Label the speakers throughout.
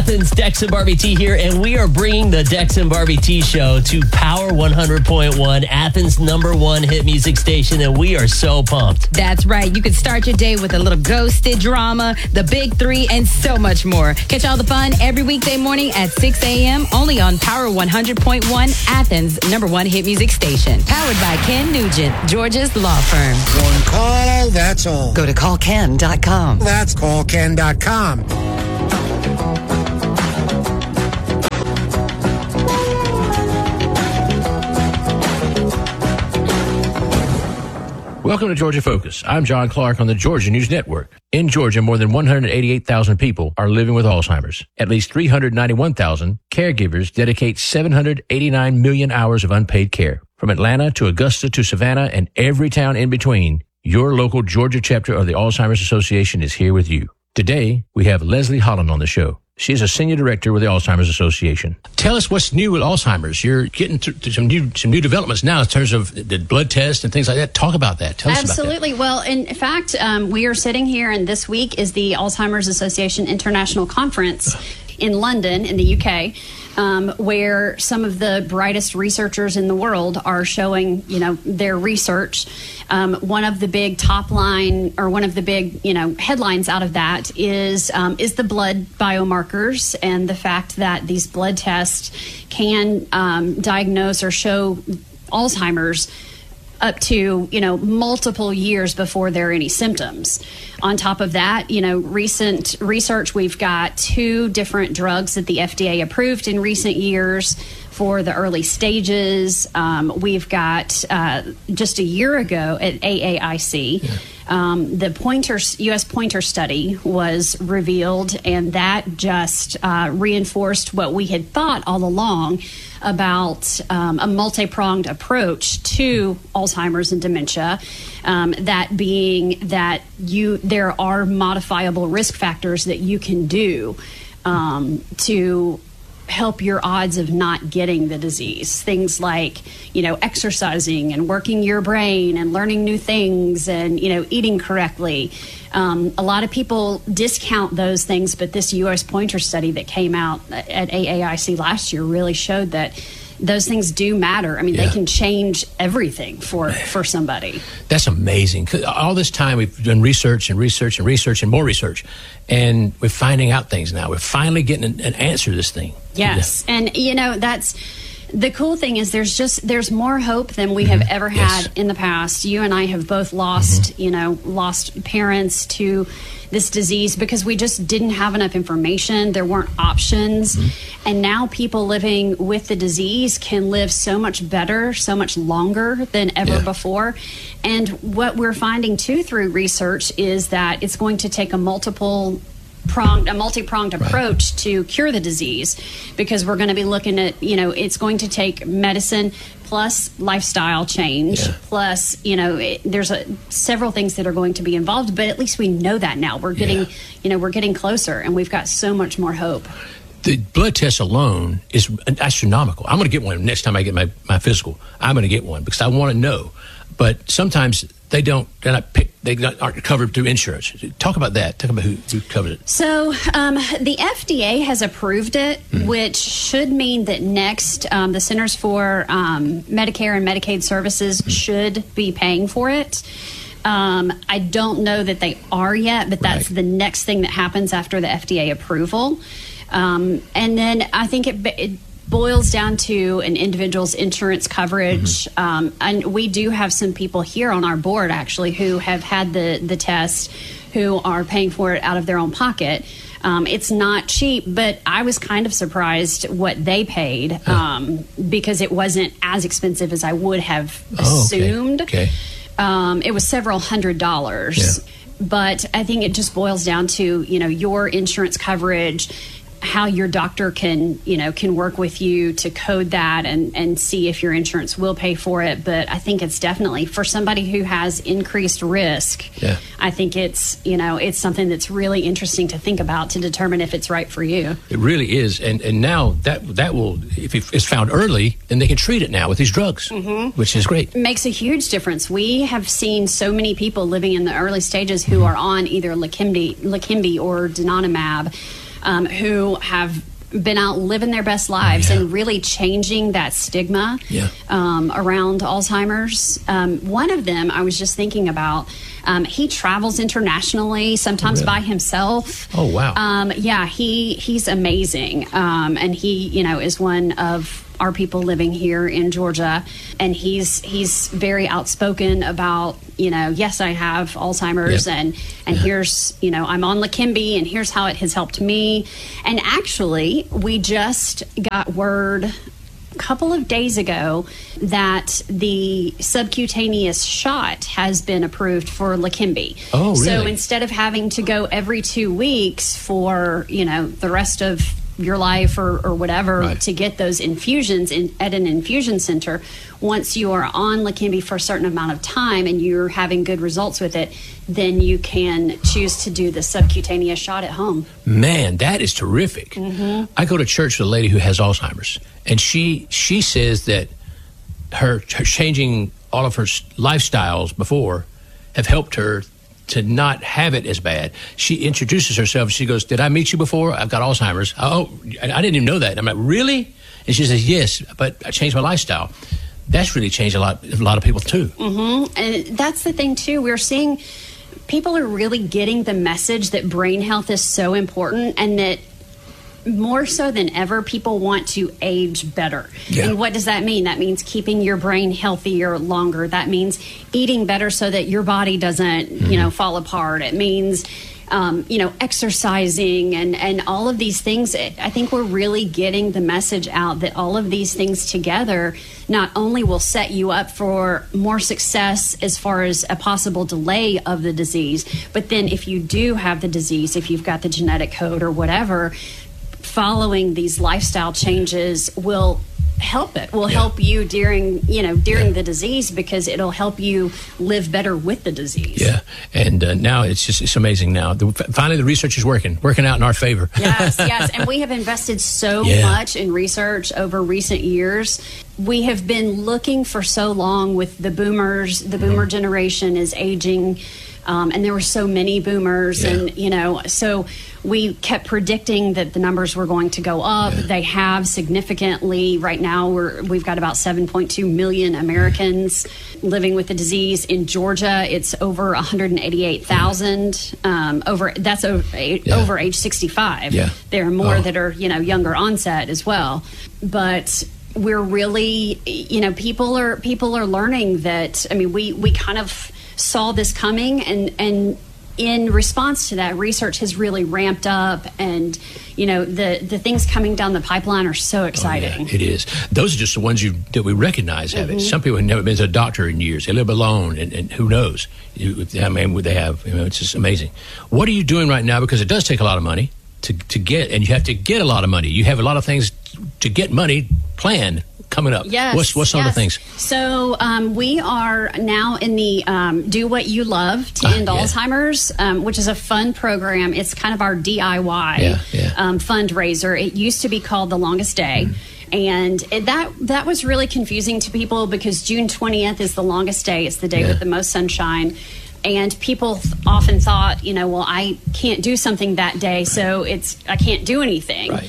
Speaker 1: Athens. Dex and Barbie T here, and we are bringing the Dex and Barbie T show to Power 100.1, Athens' #1 hit music station, and we are so pumped.
Speaker 2: That's right. You can start your day with a little ghosted drama, the big three, and so much more. Catch all the fun every weekday morning at 6 a.m. only on Power 100.1, Athens' #1 hit music station. Powered by Ken Nugent, Georgia's law firm.
Speaker 3: One call, that's all.
Speaker 2: Go to callken.com.
Speaker 3: That's callken.com.
Speaker 4: Welcome to Georgia Focus. I'm John Clark on the Georgia News Network. In Georgia, more than 188,000 people are living with Alzheimer's. At least 391,000 caregivers dedicate 789 million hours of unpaid care. From Atlanta to Augusta to Savannah and every town in between, your local Georgia chapter of the Alzheimer's Association is here with you. Today, we have Leslie Holland on the show. She is a senior director with the Alzheimer's Association. Tell us what's new with Alzheimer's. You're getting to some new developments now in terms of the blood test and things like that. Talk about that. Tell us about that.
Speaker 5: Absolutely. Well, in fact, we are sitting here, and this week is the Alzheimer's Association International Conference in London, in the UK, where some of the brightest researchers in the world are showing, their research. One of the big top line, or one of the big, headlines out of that is the blood biomarkers and the fact that these blood tests can diagnose or show Alzheimer's up to, multiple years before there are any symptoms. On top of that, recent research, we've got 2 different drugs that the FDA approved in recent years for the early stages. We've got just a year ago at AAIC, the U.S. Pointer study was revealed, and that just reinforced what we had thought all along about a multi-pronged approach to Alzheimer's and dementia, that being that there are modifiable risk factors that you can do to help your odds of not getting the disease. Things like, exercising and working your brain and learning new things and, eating correctly. A lot of people discount those things, but this U.S. Pointer study that came out at AAIC last year really showed that those things do matter. I mean, they can change everything for somebody.
Speaker 4: That's amazing. All this time we've done research and research and research and more research, and we're finding out things now. We're finally getting an answer to this thing.
Speaker 5: Yes, and that's the cool thing is there's more hope than we have ever had in the past. You and I have both lost parents to this disease because we just didn't have enough information. There weren't options. And now people living with the disease can live so much better, so much longer than ever before. And what we're finding too through research is that it's going to take a multi-pronged approach to cure the disease, because we're going to be looking at, it's going to take medicine plus lifestyle change, plus, there's several things that are going to be involved, but at least we know that now. We're getting, we're getting closer, and we've got so much more hope.
Speaker 4: The blood test alone is astronomical. I'm going to get one next time I get my physical. I'm going to get one because I want to know. But sometimes they aren't covered through insurance. Talk about that. Talk about who covers it.
Speaker 5: So the FDA has approved it, which should mean that next the Centers for Medicare and Medicaid Services should be paying for it. I don't know that they are yet, but that's the next thing that happens after the FDA approval. And then I think it boils down to an individual's insurance coverage. And we do have some people here on our board, actually, who have had the test, who are paying for it out of their own pocket. It's not cheap, but I was kind of surprised what they paid because it wasn't as expensive as I would have assumed.
Speaker 4: Okay.
Speaker 5: It was several $100s. But I think it just boils down to, your insurance coverage, how your doctor can work with you to code that and see if your insurance will pay for it. But I think it's definitely for somebody who has increased risk. I think it's something that's really interesting to think about to determine if it's right for you.
Speaker 4: It really is. And now that will, if it's found early, then they can treat it now with these drugs, which is great.
Speaker 5: It makes a huge difference. We have seen so many people living in the early stages who are on either Leqembi or donanemab. who have been out living their best lives and really changing that stigma around Alzheimer's. One of them I was just thinking about, he travels internationally, sometimes by himself.
Speaker 4: Oh, wow.
Speaker 5: He's amazing. And he, is one of our people living here in Georgia, and he's very outspoken about, yes, I have Alzheimer's, and here's, I'm on Leqembi, and here's how it has helped me. And actually, we just got word a couple of days ago that the subcutaneous shot has been approved for Leqembi.
Speaker 4: Oh, really?
Speaker 5: So instead of having to go every 2 weeks for, the rest of your life or whatever to get those infusions at an infusion center, once you are on Leqembi for a certain amount of time and you're having good results with it, then you can choose to do the subcutaneous shot at home.
Speaker 4: Man, that is terrific. I go to church with a lady who has Alzheimer's, and she says that her changing all of her lifestyles before have helped her to not have it as bad. She introduces herself. She goes, "Did I meet you before? I've got Alzheimer's." "Oh, I didn't even know that." I'm like, "Really?" And she says, "Yes, but I changed my lifestyle." That's really changed a lot of people too.
Speaker 5: And that's the thing too. We're seeing people are really getting the message that brain health is so important, and that more so than ever, people want to age better. And what does that mean? That means keeping your brain healthier longer. That means eating better so that your body doesn't, fall apart. It means, exercising and all of these things. I think we're really getting the message out that all of these things together not only will set you up for more success as far as a possible delay of the disease, but then if you do have the disease, if you've got the genetic code or whatever, following these lifestyle changes will help it. Will help you during the disease, because it'll help you live better with the disease.
Speaker 4: Yeah, and now it's amazing. Now, finally, the research is working out in our favor.
Speaker 5: Yes, and we have invested so much in research over recent years. We have been looking for so long with the boomers. The boomer generation is aging. And there were so many boomers, and so we kept predicting that the numbers were going to go up. They have significantly. Right now, we've got about 7.2 million Americans living with the disease. In Georgia, it's over 188,000. Over age 65. There are more that are younger onset as well, but we're really people are learning that. I mean, we kind of saw this coming, and in response to that, research has really ramped up, and the things coming down the pipeline are so exciting.
Speaker 4: Oh, yeah, it is. Those are just the ones that we recognize have it. Some people have never been to a doctor in years. They live alone, and who knows how many would they have. It's just amazing. What are you doing right now? Because it does take a lot of money to get, and you have to get a lot of money. You have a lot of things to get money planned coming up.
Speaker 5: Yes.
Speaker 4: What's some of the things?
Speaker 5: So we are now in the Do What You Love to End Alzheimer's, which is a fun program. It's kind of our DIY fundraiser. It used to be called The Longest Day. And that was really confusing to people, because June 20th is the longest day. It's the day with the most sunshine. And people often thought, well, I can't do something that day, so I can't do anything.
Speaker 4: Right.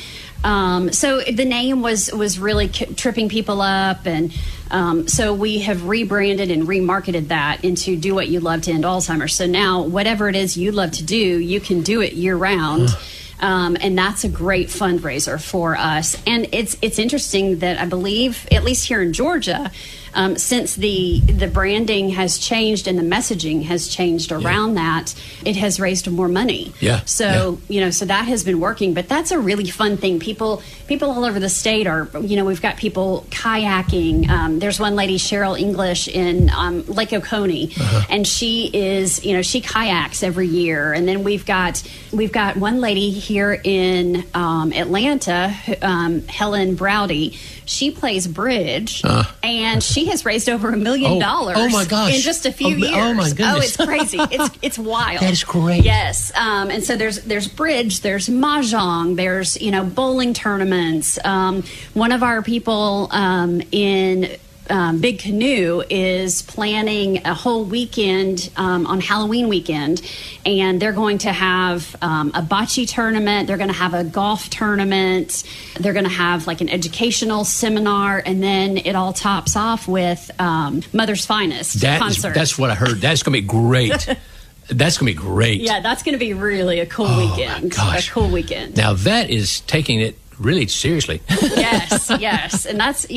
Speaker 5: So the name was really tripping people up, and so we have rebranded and remarketed that into Do What You Love to End Alzheimer's. So now, whatever it is you love to do, you can do it year round. And that's a great fundraiser for us. And it's interesting that I believe, at least here in Georgia, since the branding has changed and the messaging has changed around that, it has raised more money. So so that has been working. But that's a really fun thing. People all over the state are, we've got people kayaking. There's one lady, Cheryl English, in Lake Oconee, and she is, she kayaks every year. And then we've got one lady here in Atlanta, Helen Browdy. She plays bridge, and she has raised over $1 million.
Speaker 4: Oh my gosh!
Speaker 5: In just a few years.
Speaker 4: Oh my goodness!
Speaker 5: Oh, it's crazy. It's wild.
Speaker 4: That is great.
Speaker 5: Yes. And so there's bridge, there's mahjong, there's bowling tournaments. One of our people in Big Canoe is planning a whole weekend on Halloween weekend, and they're going to have a bocce tournament. They're going to have a golf tournament. They're going to have like an educational seminar, and then it all tops off with Mother's Finest concert.
Speaker 4: That's what I heard. That's going to be great. That's going to be great.
Speaker 5: Yeah, that's going to be really a cool weekend.
Speaker 4: My gosh.
Speaker 5: A cool weekend.
Speaker 4: Now that is taking it really seriously.
Speaker 5: Yes, and that's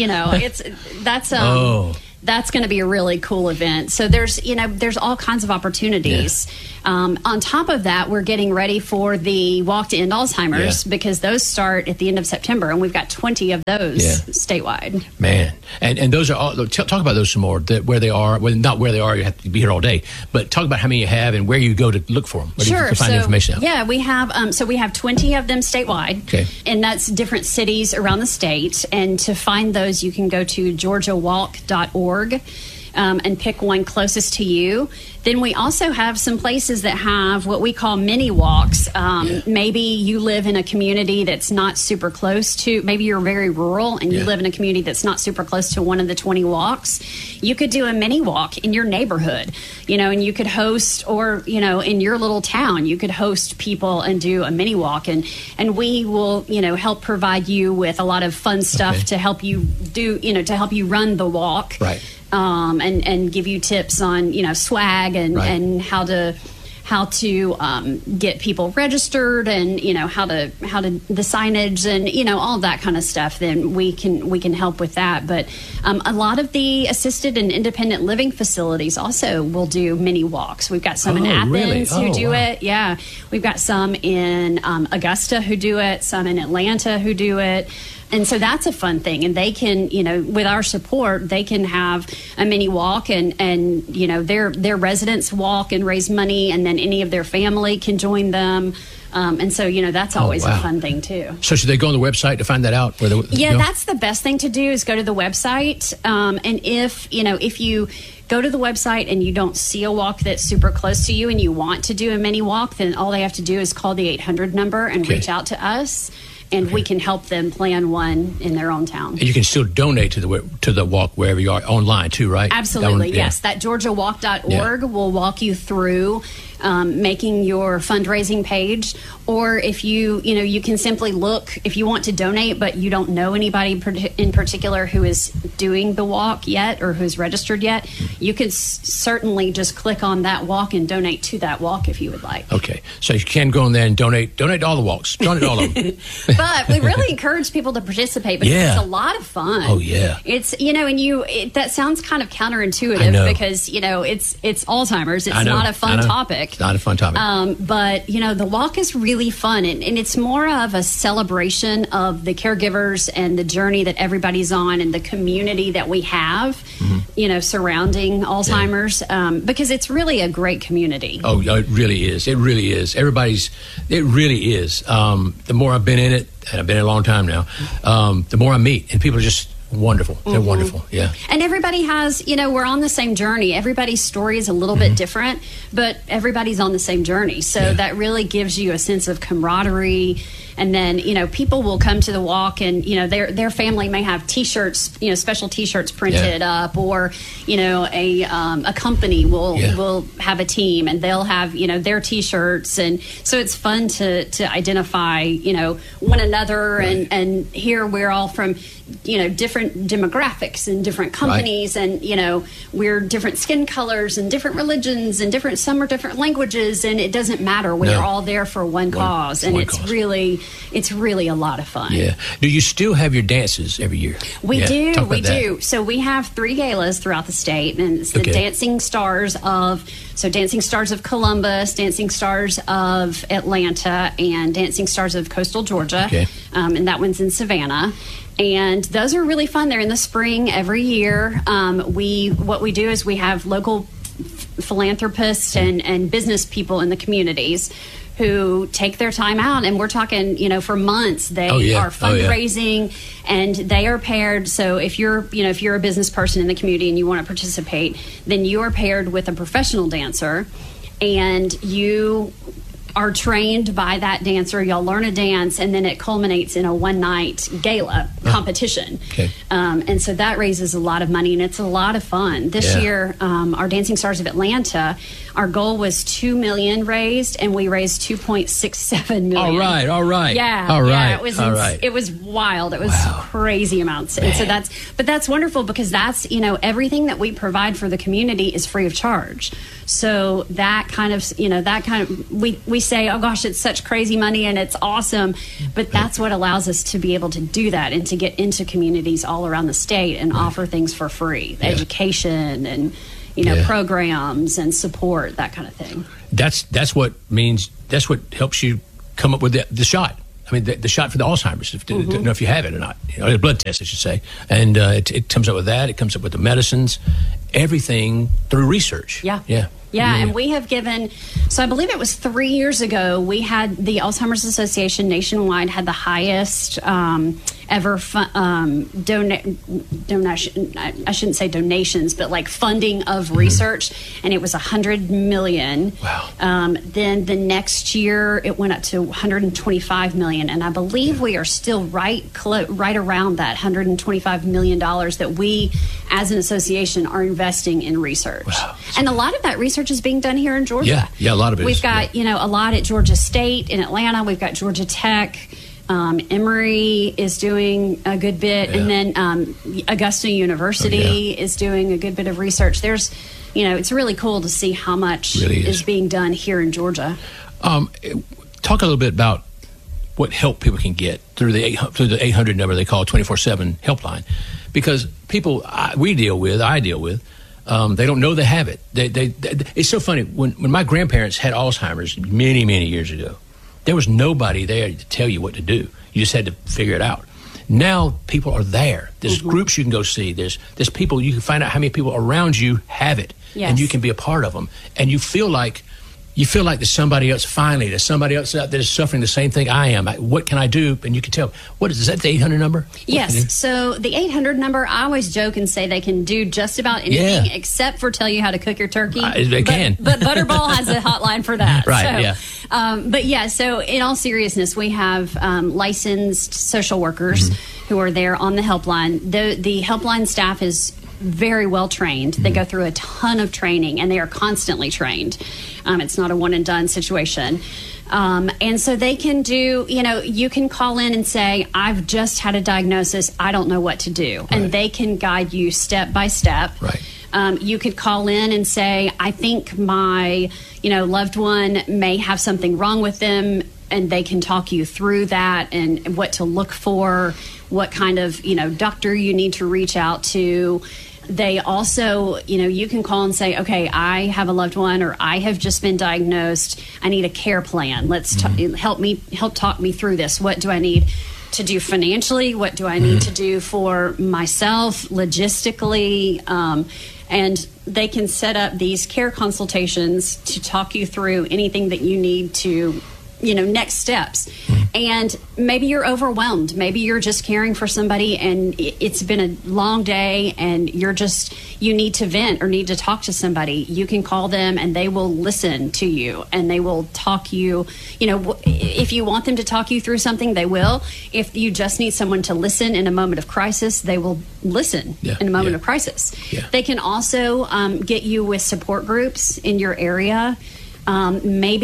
Speaker 5: that's going to be a really cool event. So there's all kinds of opportunities.
Speaker 4: Yeah.
Speaker 5: On top of that, we're getting ready for the Walk to End Alzheimer's because those start at the end of September, and we've got 20 of those statewide.
Speaker 4: Man, and those are all. Talk about those some more. Where they are, well, not where they are. You have to be here all day, but talk about how many you have and where you go to look for them. Where
Speaker 5: Sure.
Speaker 4: you can find information out.
Speaker 5: Yeah, we have. We have 20 of them statewide, and that's different cities around the state. And to find those, you can go to georgiawalk.org. And pick one closest to you. Then we also have some places that have what we call mini walks. Maybe you live in a community that's not super close to, maybe you're very rural and you live in a community that's not super close to one of the 20 walks. You could do a mini walk in your neighborhood, and you could host, or, in your little town, you could host people and do a mini walk. And we will, help provide you with a lot of fun stuff to help you do, to help you run the walk.
Speaker 4: Right.
Speaker 5: And give you tips on swag and how to get people registered and how to the signage and all that kind of stuff. Then we can help with that. But a lot of the assisted and independent living facilities also will do mini walks. We've got some in Athens who do it. Yeah, we've got some in Augusta who do it. Some in Atlanta who do it. And so that's a fun thing. And they can, with our support, they can have a mini walk and their residents walk and raise money, and then any of their family can join them. And so, that's always a fun thing, too.
Speaker 4: So should they go on the website to find that out?
Speaker 5: That's the best thing to do is go to the website. And if you go to the website and you don't see a walk that's super close to you and you want to do a mini walk, then all they have to do is call the 800 number and reach out to us. And we can help them plan one in their own town. And
Speaker 4: you can still donate to the walk wherever you are online too, right?
Speaker 5: Absolutely, yes. That georgiawalk.org will walk you through making your fundraising page. Or if you can simply look, if you want to donate but you don't know anybody in particular who is doing the walk yet or who's registered yet, you can certainly just click on that walk and donate to that walk if you would like.
Speaker 4: Okay, so you can go in there and donate to all the walks. Donate all of them.
Speaker 5: But we really encourage people to participate because it's a lot of fun.
Speaker 4: Oh, yeah.
Speaker 5: It's, that sounds kind of counterintuitive because, it's Alzheimer's. It's not a fun topic.
Speaker 4: It's not a fun topic.
Speaker 5: But, the walk is really fun. And it's more of a celebration of the caregivers and the journey that everybody's on and the community that we have, surrounding Alzheimer's, because it's really a great community.
Speaker 4: Oh, it really is. It really is. It really is. The more I've been in it, and I've been in a long time now, the more I meet, and people are just wonderful. They're wonderful, yeah.
Speaker 5: And everybody has, we're on the same journey. Everybody's story is a little bit different, but everybody's on the same journey. So that really gives you a sense of camaraderie. And then, people will come to the walk and, their family may have T-shirts, special T-shirts printed up, or, a company will have a team and they'll have, their T-shirts. And so it's fun to identify, one another and here we're all from, different demographics and different companies and, we're different skin colors and different religions and some are different languages, and it doesn't matter. We're all there for one cause. And it's really a lot of fun.
Speaker 4: Yeah. Do you still have your dances every year?
Speaker 5: We do. So we have 3 galas throughout the state, and it's the Dancing Stars of Columbus, Dancing Stars of Atlanta, and Dancing Stars of Coastal Georgia.
Speaker 4: Okay.
Speaker 5: And that one's in Savannah. And those are really fun. They're in the spring every year. What we do is we have local philanthropists and business people in the communities who take their time out, and we're talking, for months. They are fundraising, and they are paired. So if you're a business person in the community and you want to participate, then you are paired with a professional dancer, and you are trained by that dancer. Y'all learn a dance, and then it culminates in a one-night gala competition.
Speaker 4: Okay.
Speaker 5: And so that raises a lot of money, and it's a lot of fun. This year, our Dancing Stars of Atlanta, our goal was $2 million raised, and we raised $2.67 million.
Speaker 4: All right.
Speaker 5: Yeah.
Speaker 4: All right.
Speaker 5: Yeah, it was wild. It was crazy amounts. And so that's wonderful, because that's, everything that we provide for the community is free of charge. So that kind of, we say, oh gosh, it's such crazy money and it's awesome. But that's what allows us to be able to do that and to get into communities all around the state and offer things for free, education and, programs and support, that kind of thing.
Speaker 4: That's what helps you come up with the shot. I mean, the shot for the Alzheimer's, to know if you have it or not. A blood test, I should say. And it comes up with that. It comes up with the medicines, everything through research.
Speaker 5: Yeah, and we have given, so I believe it was 3 years ago, we had the Alzheimer's Association nationwide had the highest ever donation, I shouldn't say donations, but like funding of research, and it was $100 million.
Speaker 4: Wow.
Speaker 5: Then the next year it went up to $125 million, and I believe we are still right around that $125 million that we as an association are investing in research.
Speaker 4: Wow.
Speaker 5: And a lot of that research is being done here in Georgia.
Speaker 4: Yeah, a lot of it.
Speaker 5: We've got, a lot at Georgia State in Atlanta. We've got Georgia Tech. Emory is doing a good bit. And then Augusta University is doing a good bit of research. There's, it's really cool to see how much is being done here in Georgia.
Speaker 4: Talk a little bit about what help people can get through the 800 number they call 24/7 helpline, because people I deal with, they don't know they have it. It's so funny when my grandparents had Alzheimer's many years ago. There was nobody there to tell you what to do. You just had to figure it out. Now people are there. There's groups you can go see. There's people, you can find out how many people around you have it, and you can be a part of them. And you feel like there's somebody else. Finally, there's somebody else out there that's suffering the same thing I am. What can I do? And you can tell. Is that the 800 number?
Speaker 5: Yes. So the 800 number, I always joke and say they can do just about anything except for tell you how to cook your turkey.
Speaker 4: They can.
Speaker 5: But Butterball has a hotline for that.
Speaker 4: Right.
Speaker 5: So, so in all seriousness, we have licensed social workers who are there on the helpline. The helpline staff is very well trained. They go through a ton of training, and they are constantly trained. It's not a one and done situation. And so they can do, you can call in and say, I've just had a diagnosis, I don't know what to do. Right. And they can guide you step by step.
Speaker 4: Right.
Speaker 5: You could call in and say, I think my, loved one may have something wrong with them, and they can talk you through that and what to look for, what kind of, doctor you need to reach out to. They also, you can call and say, okay, I have a loved one, or I have just been diagnosed. I need a care plan. Let's help talk me through this. What do I need to do financially? What do I need to do for myself logistically? And they can set up these care consultations to talk you through anything that you need to, next steps. And maybe you're overwhelmed. Maybe you're just caring for somebody and it's been a long day and you need to vent or need to talk to somebody. You can call them and they will listen to you and they will talk you, if you want them to talk you through something, they will. If you just need someone to listen in a moment of crisis, they will listen in a moment of crisis.
Speaker 4: Yeah.
Speaker 5: They can also get you with support groups in your area. Maybe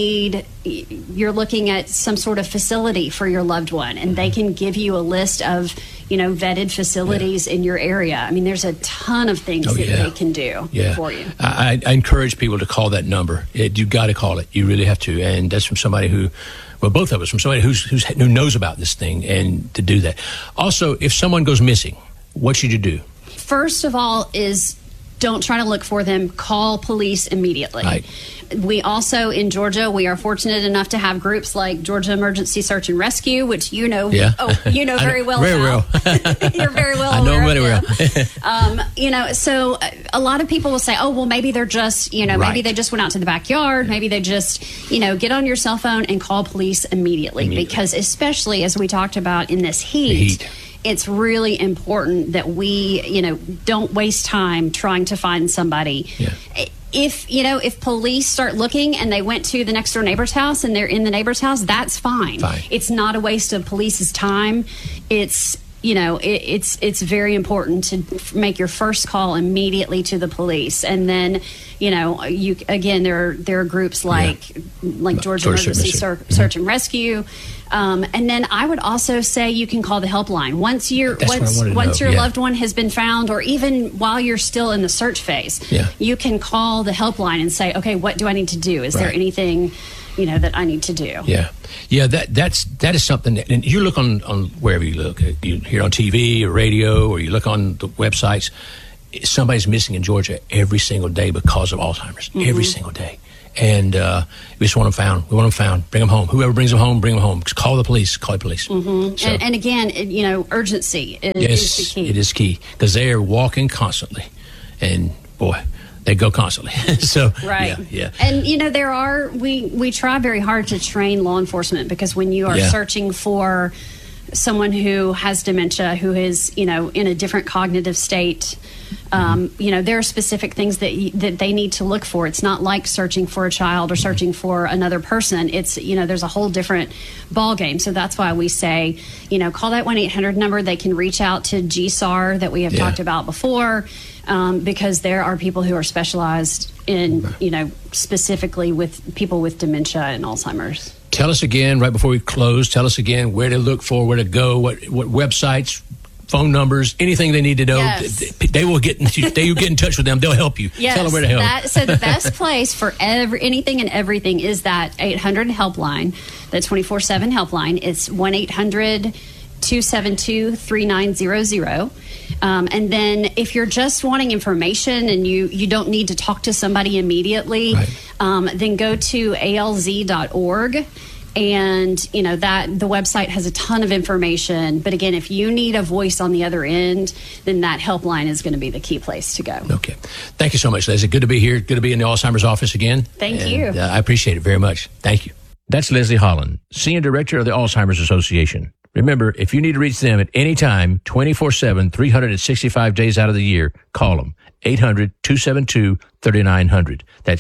Speaker 5: you're looking at some sort of facility for your loved one, and they can give you a list of, vetted facilities in your area. I mean, there's a ton of things that they can do for you.
Speaker 4: I encourage people to call that number. You got to call it. You really have to. And that's from somebody both of us, from somebody who knows about this thing, and to do that. Also, if someone goes missing, what should you do?
Speaker 5: First of all is don't try to look for them. Call police immediately.
Speaker 4: Right.
Speaker 5: We also, in Georgia, we are fortunate enough to have groups like Georgia Emergency Search and Rescue, which very well about. You're very well
Speaker 4: I know
Speaker 5: aware
Speaker 4: very
Speaker 5: well. So a lot of people will say, oh, well, maybe they're just, maybe they just went out to the backyard. Maybe they just, get on your cell phone and call police immediately. Because especially as we talked about in this heat, it's really important that we, don't waste time trying to find somebody.
Speaker 4: Yeah.
Speaker 5: if police start looking and they went to the next door neighbor's house and they're in the neighbor's house, that's fine. It's not a waste of police's time. It's it's very important to make your first call immediately to the police, and then there are groups like Georgia Emergency Search and Rescue, and then I would also say you can call the helpline once your loved one has been found, or even while you're still in the search phase. You can call the helpline and say, okay, what do I need to do? Is there anything that I need to do? That is something that, and you look on wherever you look, you hear on TV or radio, or you look on the websites, somebody's missing in Georgia every single day because of Alzheimer's. Every single day. And we just want them found. We want them found. Bring them home. Whoever brings them home, bring them home. Just call the police. Call the police. So, and again, urgency is the key.
Speaker 1: It is key, because they are walking constantly, and boy, they go constantly. So
Speaker 5: right.
Speaker 1: Yeah.
Speaker 5: And we try very hard to train law enforcement, because when you are searching for someone who has dementia, who is in a different cognitive state, there are specific things that they need to look for. It's not like searching for a child or searching for another person. It's there's a whole different ball game. So that's why we say call that 1-800 number. They can reach out to GSAR that we have talked about before. Because there are people who are specialized in, specifically with people with dementia and Alzheimer's.
Speaker 1: Tell us again, right before we close, where to look for, where to go, what websites, phone numbers, anything they need to know.
Speaker 5: Yes.
Speaker 1: They will get in touch with them. They'll help you.
Speaker 5: Yes,
Speaker 1: tell them where to help.
Speaker 5: So the best place for anything and everything is that 800 helpline, the 24/7 helpline. It's 1-800-272-3900. And then if you're just wanting information and you don't need to talk to somebody immediately, then go to alz.org. And, the website has a ton of information. But again, if you need a voice on the other end, then that helpline is going to be the key place to go.
Speaker 1: Okay. Thank you so much, Leslie. Good to be here. Good to be in the Alzheimer's office again.
Speaker 5: Thank you.
Speaker 1: I appreciate it very much. Thank you. That's Leslie Holland, Senior Director of the Alzheimer's Association. Remember, if you need to reach them at any time, 24/7, 365 days out of the year, call them. 800-272-3900. That's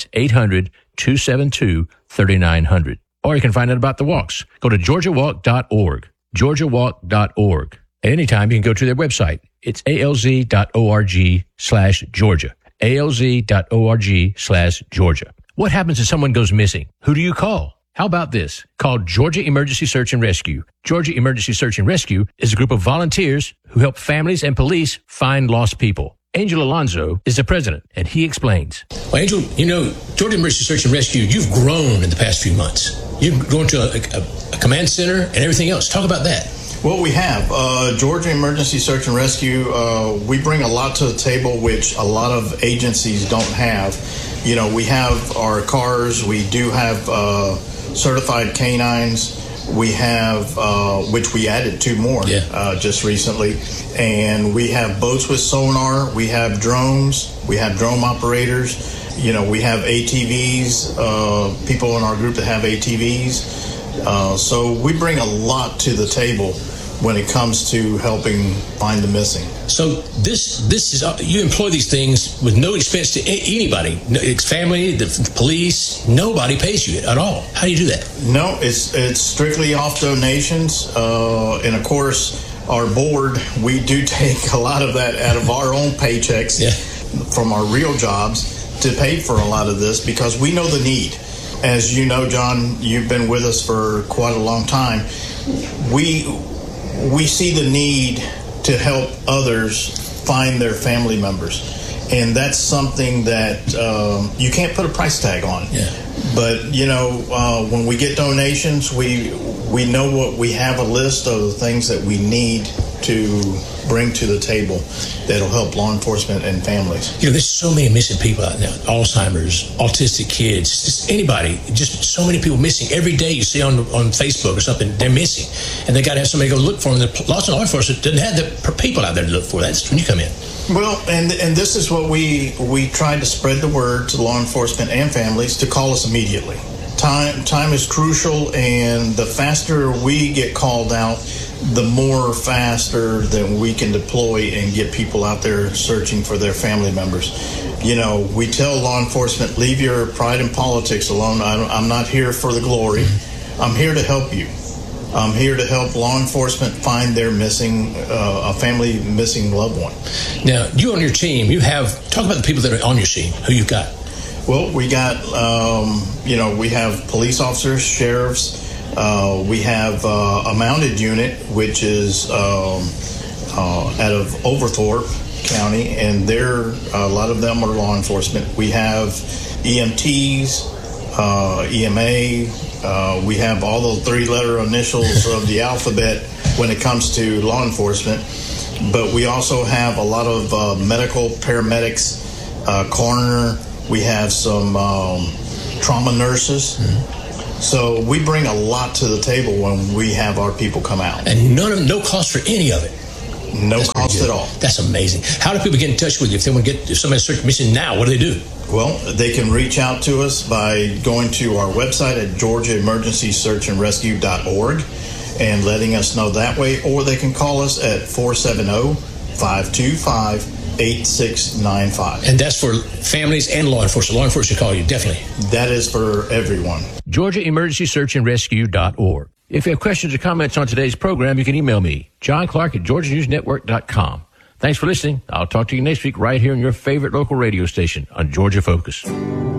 Speaker 1: 800-272-3900. Or you can find out about the walks. Go to georgiawalk.org. georgiawalk.org. At any time, you can go to their website. It's alz.org/Georgia. alz.org/Georgia. What happens if someone goes missing? Who do you call? How about this? Call Georgia Emergency Search and Rescue. Georgia Emergency Search and Rescue is a group of volunteers who help families and police find lost people. Angel Alonzo is the president, and he explains. Well, Angel, Georgia Emergency Search and Rescue, you've grown in the past few months. You've grown to a command center and everything else. Talk about that.
Speaker 6: Well, we have. Georgia Emergency Search and Rescue, we bring a lot to the table, which a lot of agencies don't have. We have our cars. We do have certified canines. We have, which we added 2 more just recently. And we have boats with sonar. We have drones. We have drone operators. We have ATVs, people in our group that have ATVs. So we bring a lot to the table when it comes to helping find the missing.
Speaker 1: So this is, you employ these things with no expense to anybody. It's family, the police, nobody pays you at all. How do you do that?
Speaker 6: No, it's strictly off donations. And of course, our board, we do take a lot of that out of our own paychecks from our real jobs to pay for a lot of this, because we know the need. As you know, John, you've been with us for quite a long time. We see the need to help others find their family members. And that's something that you can't put a price tag on. But, when we get donations, we know we have a list of the things that we need to bring to the table that'll help law enforcement and families.
Speaker 1: There's so many missing people out now. Alzheimer's, autistic kids, just anybody. Just so many people missing. Every day you see on Facebook or something, they're missing. And they got to have somebody go look for them. The law enforcement doesn't have the people out there to look for. That's when you come in.
Speaker 6: Well, and this is what we try to spread the word to law enforcement and families to call us immediately. Time is crucial, and the faster we get called out, the more faster that we can deploy and get people out there searching for their family members. You know, we tell law enforcement, leave your pride in politics alone. I'm not here for the glory. I'm here to help you. I'm here to help law enforcement find their missing, a family missing loved one.
Speaker 4: Now, you on your team, talk about the people that are on your team, who you've got.
Speaker 6: Well, we got, we have police officers, sheriffs. We have a mounted unit, which is out of Overthorpe County, and a lot of them are law enforcement. We have EMTs, EMA. We have all the three-letter initials of the alphabet when it comes to law enforcement. But we also have a lot of medical paramedics, coroner. We have some trauma nurses. Mm-hmm. So we bring a lot to the table when we have our people come out.
Speaker 4: And no cost for any of it.
Speaker 6: No cost at all.
Speaker 4: That's amazing. How do people get in touch with you? If somebody's searching missing now, what do they do?
Speaker 6: Well, they can reach out to us by going to our website at georgiaemergencysearchandrescue.org and letting us know that way, or they can call us at 470-525-8695.
Speaker 4: And that's for families and law enforcement. Law enforcement call you, definitely.
Speaker 6: That is for everyone.
Speaker 1: GeorgiaEmergencySearchandRescue.org. If you have questions or comments on today's program, you can email me, John Clark at GeorgiaNewsNetwork.com. Thanks for listening. I'll talk to you next week right here on your favorite local radio station on Georgia Focus.